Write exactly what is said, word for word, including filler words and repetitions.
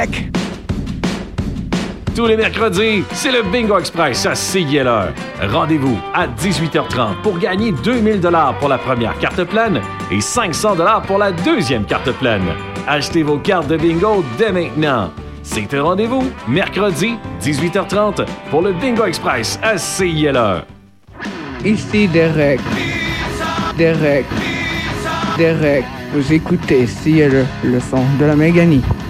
Tous les mercredis, c'est le Bingo Express à C I L E. Rendez-vous à dix-huit heures trente pour gagner deux mille dollars pour la première carte pleine et cinq cents dollars pour la deuxième carte pleine. Achetez vos cartes de bingo dès maintenant. C'est un rendez-vous, mercredi, dix-huit heures trente, pour le Bingo Express à C I L E. Ici Derek. Derek. Derek. Vous écoutez C I L E, le son de la Méganie.